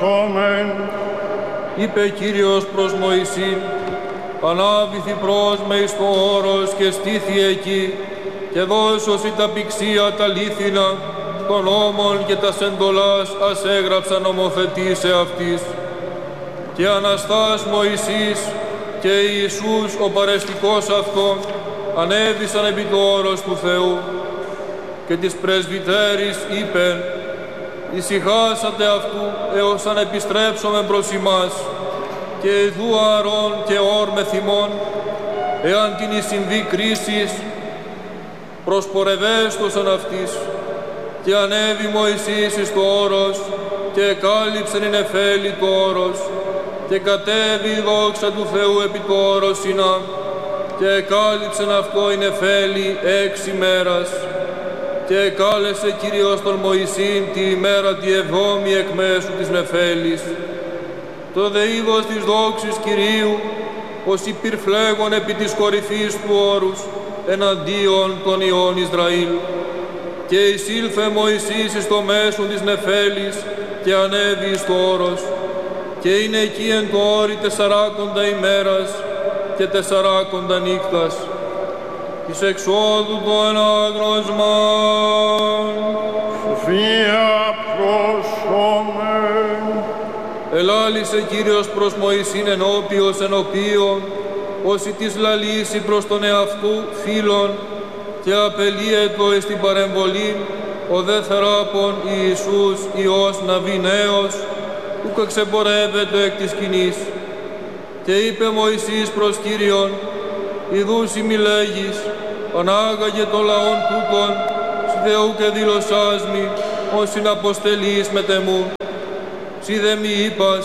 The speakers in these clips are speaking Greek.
Είπε Κύριος προς Μωυσήν, ανάβηθη προς με εις το όρος και στήθη εκεί και δώσωσι τα πηξία τα λίθινα των νόμων και τας εντολάς ας έγραψα νομοθετήσε αυτής. Και αναστάς Μωυσής και Ιησούς ο παρεστικός αυτό ανέβησαν επί το όρος του Θεού και της πρεσβυτέρης είπεν, ησυχάσατε αυτού έως αν επιστρέψομεν προς ημάς και ειδού Ααρών και όρ με θυμών, εάν την εις συμβεί κρίσης προσπορευέστοσαν αυτής. Και ανέβη Μωυσής εις το όρος και εκάλυψεν η νεφέλη το όρος και κατέβη η δόξα του Θεού επί το όρος Σινά και εκάλυψεν αυτό η νεφέλη 6 μέρας. Και εκάλεσε Κύριος τον Μωυσήν τη ημέρα τη 7η εκ μέσου της νεφέλης. Το δε είδος της δόξης Κυρίου, ως υπηρφλέγων επί της κορυφής του όρους, εναντίον των ιών Ισραήλ. Και εισήλθε Μωυσής εις το μέσον της νεφέλης και ανέβη εις το όρος. Και είναι εκεί εν το όρι 40 ημέρας και 40 νύκτας. Της εξόδου το ανάγνωσμα. Σοφία προσώμεν. Ελάλησε Κύριος προς Μωυσήν ενώπιος ενωπίον, όσοι της λαλήσει προς τον εαυτού φίλων, και απελίετο εις την παρεμβολή ο δε θεράπων Ιησούς Υιός Ναβιναίος, ουκ εξεμπορεύεται εκ της σκηνής. Και είπε Μωυσής προς Κύριον, ιδούς ημι λέγεις, ανάγαγε το λαόν τούτον, σι Θεού και δήλωσάς μη, ως συναποστελείς μετεμού. Σι δε μη είπας,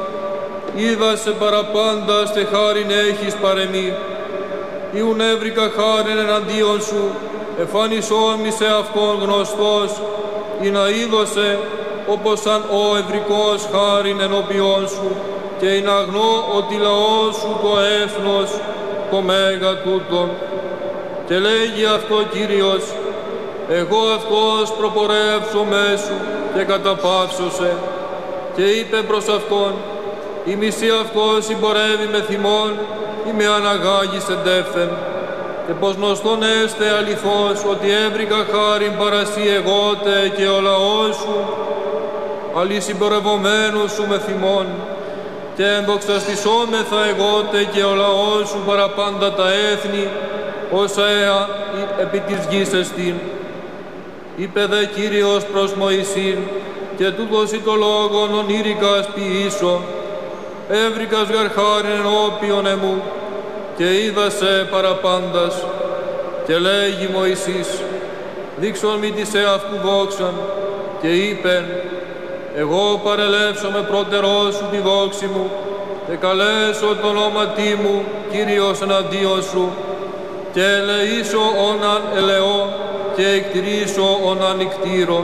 είδα σε παραπάντα στε χάριν έχεις παρεμή. Ιουν έβρικα χάριν εναντίον σου, εφάνισόν μη σε αυτόν γνωστός, ή να είδωσε, όπως αν ο ευρικός χάριν ενώπιόν σου, και ή να γνώ ότι λαός σου το έθνος, το μέγα τούτον. Και λέγει αυτό Κύριος, εγώ αυτός προπορεύσω μέσου και καταπαύσωσε. Και είπε προς αυτόν, η μισή αυτός συμπορεύει με θυμόν, ή με αναγάγεις εντεύθεν. Και πως γνωστόν έστε αληθώς, ότι έβρικα χάριν παρασύ εγώτε και ο λαός σου, αλλή συμπορευομένου σου με θυμόν. Και ενδοξαστησόμεθα εγώτε και ο λαός σου παραπάντα τα έθνη, όσα επί της γης εστίν. Είπε δε Κύριος προς Μωυσήν, και τούτος ή το λόγον ονείρικας ποιήσω, έβρικας γαρχάριν ενώπιον εμού, και είδα σε παραπάντας. Και λέγει Μωυσής, δείξον μη της εαυτού δόξαν, και είπεν, εγώ παρελεύσω με πρώτερό σου τη δόξη μου, και καλέσω το ονόματί μου, Κύριος εναντίον σου, και ελεήσω όναν ελεώ, και εκτηρήσω όναν εκτήρω.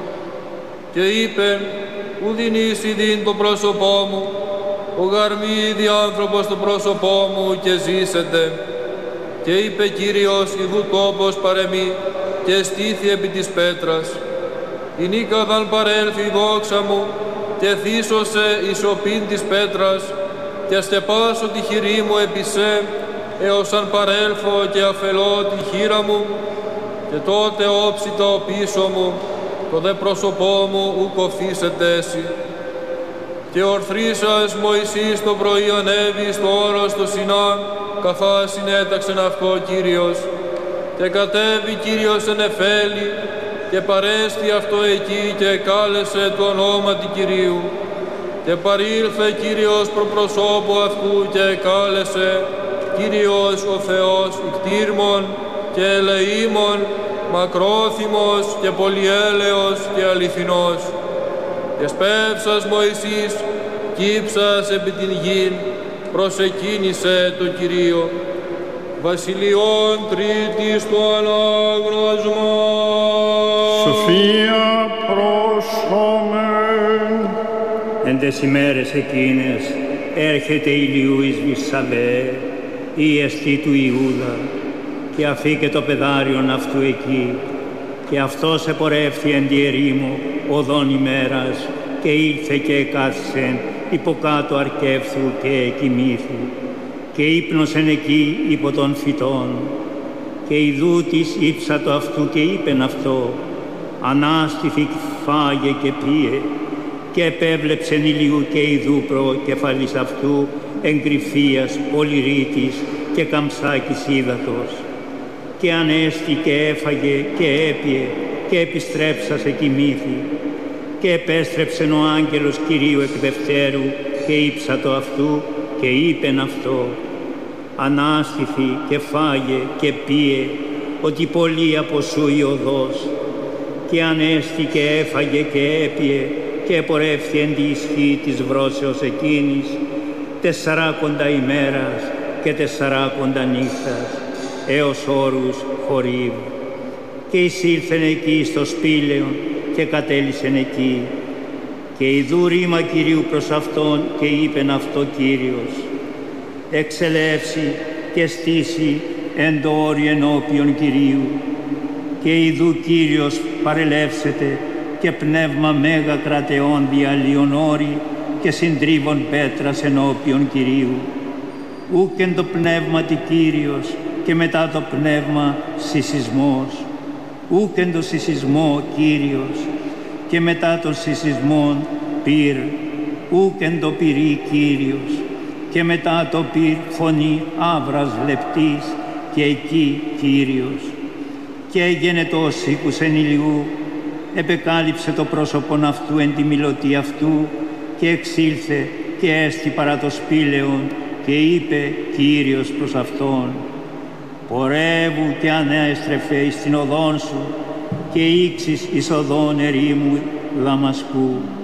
Και είπεν, ουδινής ειδήν το πρόσωπό μου, ο γαρμίδι άνθρωπος το πρόσωπό μου και ζήσετε. Και είπε Κύριος, ιδού τόπος παρεμή, και στήθη επί της πέτρας. Η νίκαδαν παρέλθει η δόξα μου, και θύσωσε η σωπήν της πέτρας, και αστεπάσω τη χειρή μου επί σε, έως αν παρέλθω και αφελώ τη χείρα μου, και τότε όψητα ο πίσω μου, το δε πρόσωπό μου ουκ οφείσεται εσύ. Και ορθρίσας Μωυσής το πρωί ανέβη στο όρος το Σινά, καθά συνέταξεν αυτό Κύριος. Και κατέβη Κύριος εν νεφέλη, και παρέστη αυτό εκεί, και εκάλεσε το ονόματι Κυρίου. Και παρήλθε Κύριος προπροσώπου αυτού, και εκάλεσε Κύριος ο Θεός ικτήρμων και ελεήμων, μακρόθυμος και πολυέλεος και αληθινός. Και σπεύσας Μωυσής, κύψας επί την γην, προσεκίνησε το Κυρίο. Βασιλειών τρίτης το ανάγνωσμα. Σοφία προσώμεν. Εν τες ημέρες εκείνες έρχεται ηλιού εις Βυσσαβέ, η εστί του Ιούδα, και αφήκε το πεδάριον αυτού εκεί, και αυτός επορεύθη εν τη ερήμο οδόν ημέρας, και ήλθε και εκάθισεν υποκάτω αρκεύθου και εκοιμήθη και ύπνωσεν εκεί υπό των φυτών. Και ιδού της ύψατο αυτού και είπεν αυτό, ανάστηθη φάγε και πίε, και επέβλεψεν ηλιού και ιδού προκεφαλής αυτού εγκρυφίας, πολυρίτης και καμψάκης ύδατος. Και ανέστη και έφαγε και έπιε και επιστρέψασε κοιμήθη. Και επέστρεψεν ο άγγελος Κυρίου εκ δευτέρου και ύψατο αυτού και είπεν αυτό, ανάστηθη και φάγε και πίε, ότι πολύ από σου η οδός. Και ανέστη και έφαγε και έπιε και επορεύθη εν τη ισχύ της βρώσεως εκείνης 40 ημέρας και 40 νύχτας, έως όρους χορύβ. Και εισήλθεν εκεί στο σπήλαιον και κατέλυσεν εκεί. Και ιδού ρήμα Κυρίου προς αυτόν και είπεν αυτό Κύριος, εξελεύσει και στήσει εν το όρι ενώπιον Κυρίου. Και ιδού Κύριος παρελεύσεται και πνεύμα μέγα κρατεών διαλύων όρι και συντρίβων πέτρας ενώπιον Κυρίου. Ούκεν το πνεύματι Κύριος και μετά το πνεύμα συσσισμός. Ούκεν το συσσισμό Κύριος και μετά τον συσσισμόν πυρ. Ούκεν το πυρί Κύριος και μετά το πυρ φωνή άβρας λεπτής και εκεί Κύριος. Και έγινε το όσικους εν ηλιού, επεκάλυψε το πρόσωπον αυτού εν τη μιλωτή αυτού και εξήλθε και έστη παρά το σπήλαιον και είπε Κύριος προς αυτόν, πορεύου και ανέστρεφε εις την οδόν σου και ήξεις εις οδόν ερήμου Δαμασκού.